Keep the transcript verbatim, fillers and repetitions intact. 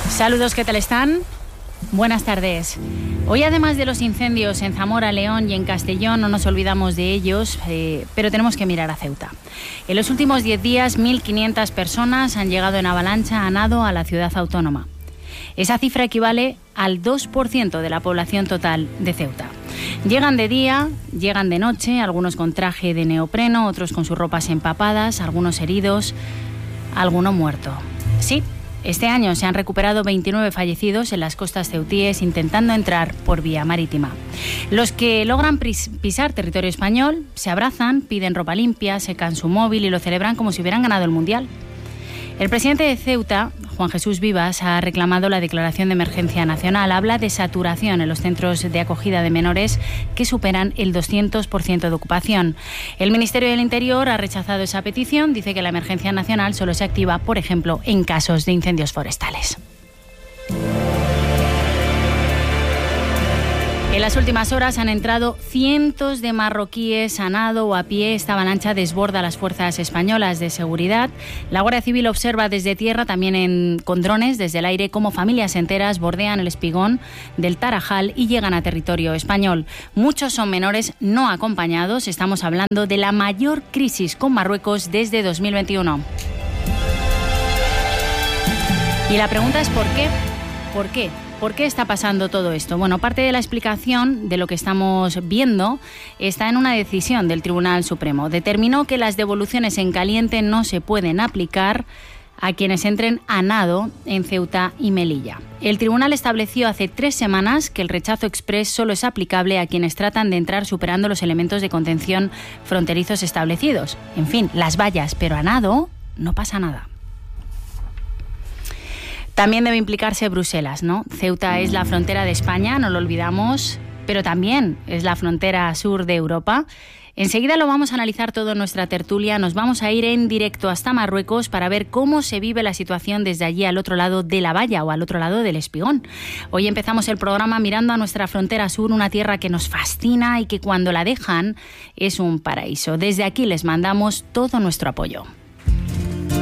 Saludos, ¿qué tal están? Buenas tardes. Hoy, además de los incendios en Zamora, León y en Castellón, no nos olvidamos de ellos, eh, pero tenemos que mirar a Ceuta. En los últimos diez días, mil quinientas personas han llegado en avalancha a nado a la ciudad autónoma. Esa cifra equivale al dos por ciento de la población total de Ceuta. Llegan de día, llegan de noche, algunos con traje de neopreno, otros con sus ropas empapadas, algunos heridos, alguno muerto. Sí, este año se han recuperado veintinueve fallecidos en las costas ceutíes intentando entrar por vía marítima. Los que logran pisar territorio español se abrazan, piden ropa limpia, secan su móvil y lo celebran como si hubieran ganado el Mundial. El presidente de Ceuta, Juan Jesús Vivas, ha reclamado la declaración de emergencia nacional. Habla de saturación en los centros de acogida de menores que superan el doscientos por ciento de ocupación. El Ministerio del Interior ha rechazado esa petición. Dice que la emergencia nacional solo se activa, por ejemplo, en casos de incendios forestales. En las últimas horas han entrado cientos de marroquíes a nado o a pie. Esta avalancha desborda las fuerzas españolas de seguridad. La Guardia Civil observa desde tierra, también en, con drones desde el aire, cómo familias enteras bordean el espigón del Tarajal y llegan a territorio español. Muchos son menores no acompañados. Estamos hablando de la mayor crisis con Marruecos desde dos mil veintiuno. Y la pregunta es ¿por qué? ¿Por qué? ¿Por qué está pasando todo esto? Bueno, parte de la explicación de lo que estamos viendo está en una decisión del Tribunal Supremo. Determinó que las devoluciones en caliente no se pueden aplicar a quienes entren a nado en Ceuta y Melilla. El tribunal estableció hace tres semanas que el rechazo exprés solo es aplicable a quienes tratan de entrar superando los elementos de contención fronterizos establecidos. En fin, las vallas, pero a nado no pasa nada. También debe implicarse Bruselas, ¿no? Ceuta es la frontera de España, no lo olvidamos, pero también es la frontera sur de Europa. Enseguida lo vamos a analizar todo en nuestra tertulia. Nos vamos a ir en directo hasta Marruecos para ver cómo se vive la situación desde allí al otro lado de la valla o al otro lado del espigón. Hoy empezamos el programa mirando a nuestra frontera sur, una tierra que nos fascina y que cuando la dejan es un paraíso. Desde aquí les mandamos todo nuestro apoyo.